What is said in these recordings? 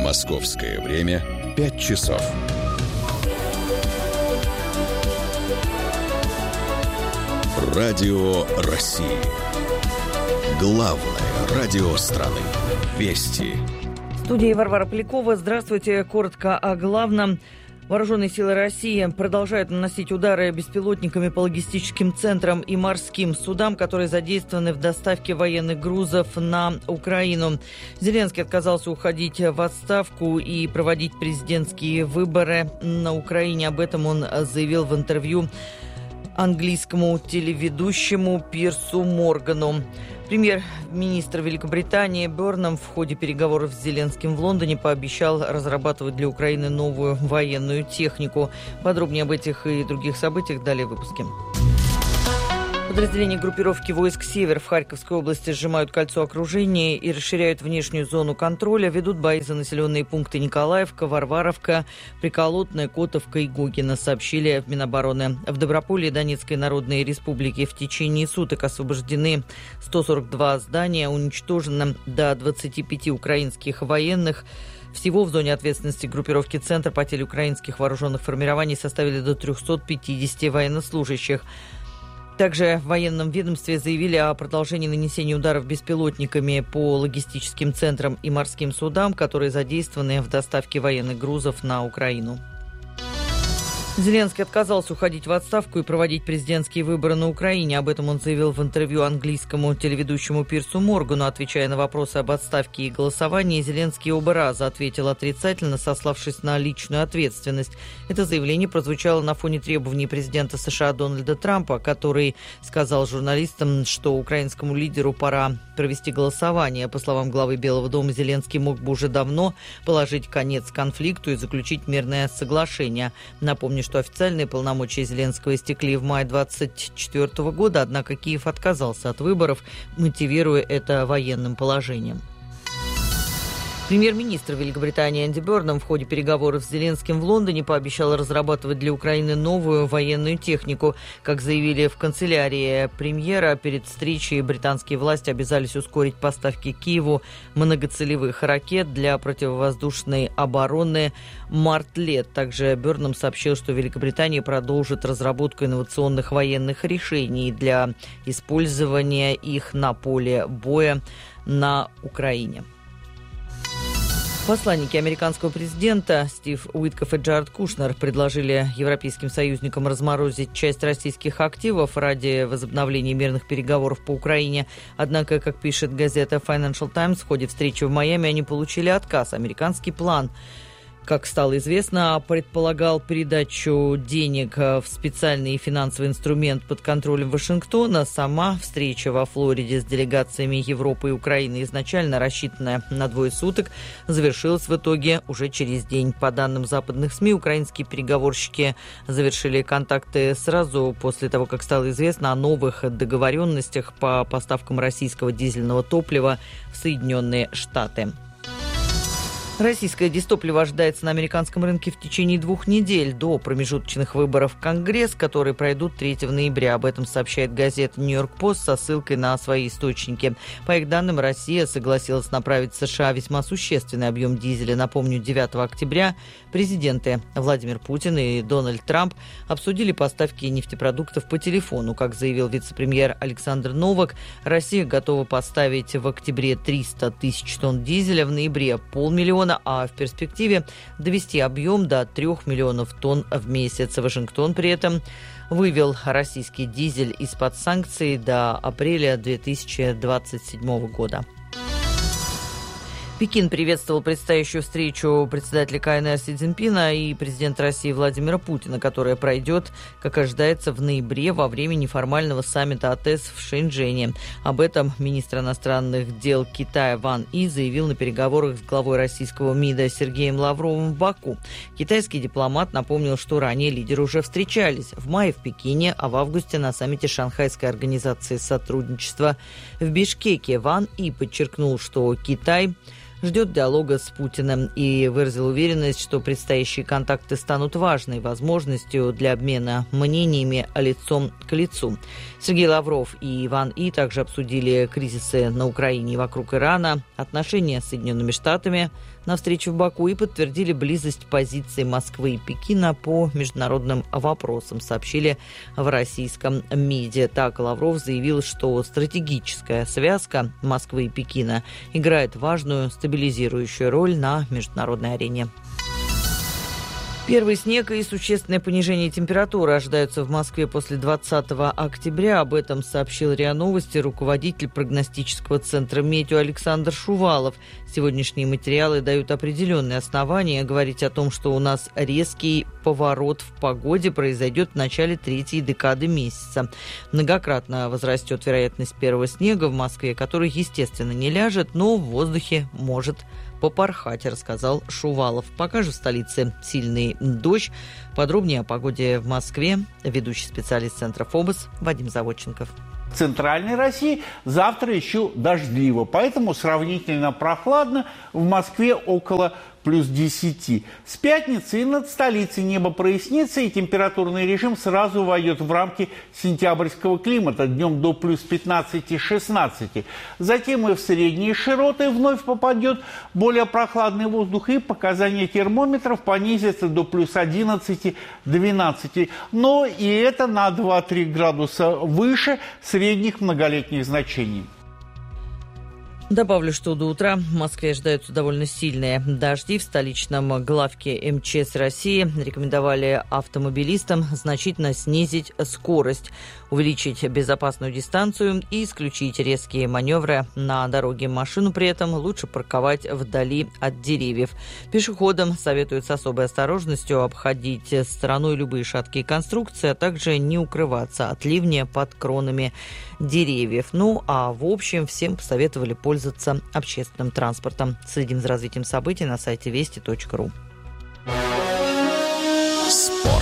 Московское время 5 часов. Радио России. Главное радио страны. Вести. В студии Варвара Полякова. Здравствуйте. Коротко о главном. Вооруженные силы России продолжают наносить удары беспилотниками по логистическим центрам и морским судам, которые задействованы в доставке военных грузов на Украину. Зеленский отказался уходить в отставку и проводить президентские выборы на Украине. Об этом он заявил в интервью английскому телеведущему Пирсу Моргану. Премьер-министр Великобритании Бёрнам в ходе переговоров с Зеленским в Лондоне пообещал разрабатывать для Украины новую военную технику. Подробнее об этих и других событиях далее в выпуске. Подразделения группировки войск «Север» в Харьковской области сжимают кольцо окружения и расширяют внешнюю зону контроля. Ведут бои за населенные пункты Николаевка, Варваровка, Приколотная, Котовка и Гогино, сообщили в Минобороны. В Доброполе Донецкой Народной Республики в течение суток освобождены 142 здания, уничтожено до 25 украинских военных. Всего в зоне ответственности группировки «Центр» потери украинских вооруженных формирований составили до 350 военнослужащих. Также в военном ведомстве заявили о продолжении нанесения ударов беспилотниками по логистическим центрам и морским судам, которые задействованы в доставке военных грузов на Украину. Зеленский отказался уходить в отставку и проводить президентские выборы на Украине. Об этом он заявил в интервью английскому телеведущему Пирсу Моргану. Отвечая на вопросы об отставке и голосовании, Зеленский оба раза ответил отрицательно, сославшись на личную ответственность. Это заявление прозвучало на фоне требований президента США Дональда Трампа, который сказал журналистам, что украинскому лидеру пора провести голосование. По словам главы Белого дома, Зеленский мог бы уже давно положить конец конфликту и заключить мирное соглашение. Напомню, что официальные полномочия Зеленского истекли в мае 2024 года, однако Киев отказался от выборов, мотивируя это военным положением. Премьер-министр Великобритании Энди Бёрнам в ходе переговоров с Зеленским в Лондоне пообещал разрабатывать для Украины новую военную технику. Как заявили в канцелярии премьера, перед встречей британские власти обязались ускорить поставки Киеву многоцелевых ракет для противовоздушной обороны «Мартлет». Также Бёрнам сообщил, что Великобритания продолжит разработку инновационных военных решений для использования их на поле боя на Украине. Посланники американского президента Стив Уиткоф и Джаред Кушнер предложили европейским союзникам разморозить часть российских активов ради возобновления мирных переговоров по Украине. Однако, как пишет газета Financial Times, в ходе встречи в Майами они получили отказ. Американский план, как стало известно, предполагал передачу денег в специальный финансовый инструмент под контролем Вашингтона. Сама встреча во Флориде с делегациями Европы и Украины, изначально рассчитанная на 2 суток, завершилась в итоге уже через день. По данным западных СМИ, украинские переговорщики завершили контакты сразу после того, как стало известно о новых договоренностях по поставкам российского дизельного топлива в Соединенные Штаты. Российское дизтопливо ожидается на американском рынке в течение 2 недель до промежуточных выборов в Конгресс, которые пройдут 3 ноября. Об этом сообщает газета «Нью-Йорк Пост» со ссылкой на свои источники. По их данным, Россия согласилась направить в США весьма существенный объем дизеля. Напомню, 9 октября президенты Владимир Путин и Дональд Трамп обсудили поставки нефтепродуктов по телефону. Как заявил вице-премьер Александр Новак, Россия готова поставить в октябре 300 тысяч тонн дизеля, в ноябре 500 000, а в перспективе довести объем до 3 миллионов тонн в месяц. Вашингтон при этом вывел российский дизель из-под санкций до апреля 2027 года. Пекин приветствовал предстоящую встречу председателя КНР Си Цзиньпина и президента России Владимира Путина, которая пройдет, как ожидается, в ноябре во время неформального саммита АТЭС в Шэньчжэне. Об этом министр иностранных дел Китая Ван И заявил на переговорах с главой российского МИДа Сергеем Лавровым в Баку. Китайский дипломат напомнил, что ранее лидеры уже встречались в мае в Пекине, а в августе на саммите Шанхайской организации сотрудничества в Бишкеке. Ван И подчеркнул, что Китай ждет диалога с Путиным и выразил уверенность, что предстоящие контакты станут важной возможностью для обмена мнениями лицом к лицу. Сергей Лавров и Ван И также обсудили кризисы на Украине и вокруг Ирана, отношения с Соединенными Штатами на встрече в Баку и подтвердили близость позиций Москвы и Пекина по международным вопросам, сообщили в российском медиа. Так, Лавров заявил, что стратегическая связка Москвы и Пекина играет важную стабилизирующую роль на международной арене. Первый снег и существенное понижение температуры ожидаются в Москве после 20 октября. Об этом сообщил РИА Новости руководитель прогностического центра «Метео» Александр Шувалов. Сегодняшние материалы дают определенные основания говорить о том, что у нас резкий поворот в погоде произойдет в начале третьей декады месяца. Многократно возрастет вероятность первого снега в Москве, который, естественно, не ляжет, но в воздухе может попорхать, рассказал Шувалов. Пока же в столице сильный дождь. Подробнее о погоде в Москве ведущий специалист Центра ФОБОС Вадим Заводченков. В центральной России завтра еще дождливо, поэтому сравнительно прохладно, в Москве около плюс 10. С пятницы и над столицей небо прояснится, и температурный режим сразу войдет в рамки сентябрьского климата, днем до плюс 15-16. Затем и в средние широты вновь попадет более прохладный воздух, и показания термометров понизятся до плюс 11-12. Но и это на 2-3 градуса выше средних многолетних значений. Добавлю, что до утра в Москве ожидаются довольно сильные дожди. В столичном главке МЧС России рекомендовали автомобилистам значительно снизить скорость, увеличить безопасную дистанцию и исключить резкие маневры на дороге. Машину при этом лучше парковать вдали от деревьев. Пешеходам советуют с особой осторожностью обходить стороной любые шаткие конструкции, а также не укрываться от ливня под кронами деревьев. Ну, а в общем, всем посоветовали пользоваться общественным транспортом. Следим за развитием событий на сайте вести.ру. Спорт.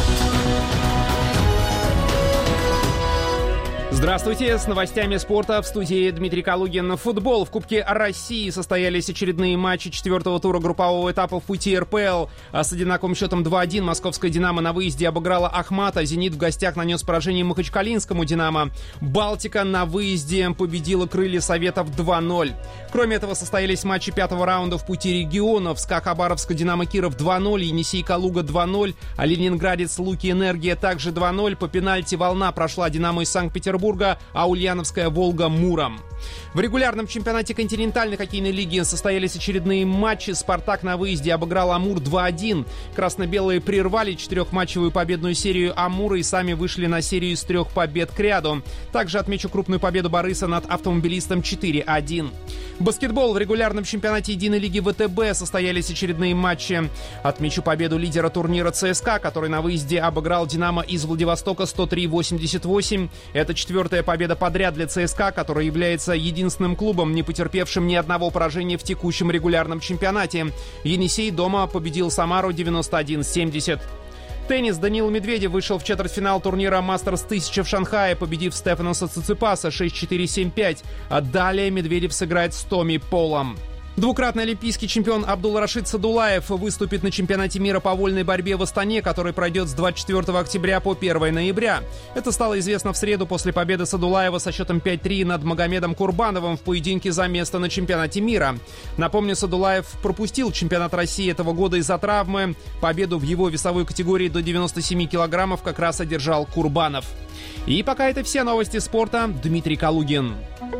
Здравствуйте, с новостями спорта в студии Дмитрий Калугин. Футбол. В Кубке России состоялись очередные матчи четвертого тура группового этапа в пути РПЛ. С одинаковым счетом 2-1 московская «Динамо» на выезде обыграла «Ахмата». «Зенит» в гостях нанес поражение махачкалинскому «Динамо». «Балтика» на выезде победила «Крылья Советов» 2-0. Кроме этого, состоялись матчи пятого раунда в пути регионов. СКА Хабаровска «Динамо Киров» 2-0, Енисей Калуга 2-0, а Ленинградец Луки Энергия также 2-0. По пенальти «Волна» прошла «Динамо» из Санкт-Петербурга, а Ульяновская «Волга» Муром. В регулярном чемпионате континентальной хоккейной лиги состоялись очередные матчи. «Спартак» на выезде обыграл «Амур» 2-1. Красно-белые прервали четырехматчевую победную серию «Амура» и сами вышли на серию из 3 побед кряду. Также отмечу крупную победу «Бориса» над «Автомобилистом» 4-1. Баскетбол. В регулярном чемпионате единой лиги ВТБ состоялись очередные матчи. Отмечу победу лидера турнира ЦСКА, который на выезде обыграл «Динамо» из Владивостока 103-88. Это 4-я победа подряд для ЦСКА, который является единственным клубом, не потерпевшим ни одного поражения в текущем регулярном чемпионате. Енисей дома победил Самару 91-70. Теннис. Даниил Медведев вышел в четвертьфинал турнира «Мастерс 1000» в Шанхае, победив Стефаноса Циципаса 6-4-7-5. А далее Медведев сыграет с Томми Полом. Двукратный олимпийский чемпион Абдулрашид Садулаев выступит на чемпионате мира по вольной борьбе в Астане, который пройдет с 24 октября по 1 ноября. Это стало известно в среду после победы Садулаева со счетом 5-3 над Магомедом Курбановым в поединке за место на чемпионате мира. Напомню, Садулаев пропустил чемпионат России этого года из-за травмы. Победу в его весовой категории до 97 килограммов как раз одержал Курбанов. И пока это все новости спорта. Дмитрий Калугин.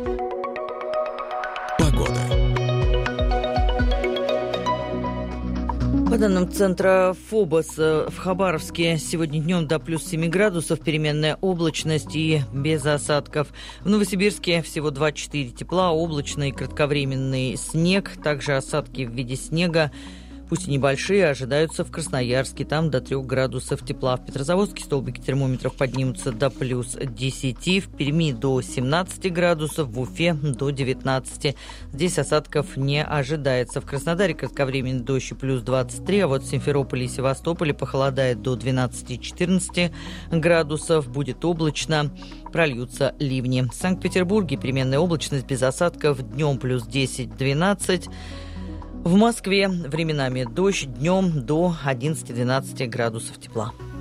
Погода. По данным центра ФОБОС, в Хабаровске сегодня днем до плюс 7 градусов, переменная облачность и без осадков. В Новосибирске всего 2-4 тепла, облачный кратковременный снег, также осадки в виде снега. Пусть и небольшие, ожидаются в Красноярске, там до 3 градусов тепла. В Петрозаводске столбики термометров поднимутся до плюс 10, в Перми до 17 градусов, в Уфе до 19. Здесь осадков не ожидается. В Краснодаре кратковременный дождь и плюс 23, а вот в Симферополе и Севастополе похолодает до 12-14 градусов, будет облачно, прольются ливни. В Санкт-Петербурге переменная облачность без осадков, днем плюс 10-12. В Москве временами дождь, днем до 11-12 градусов тепла.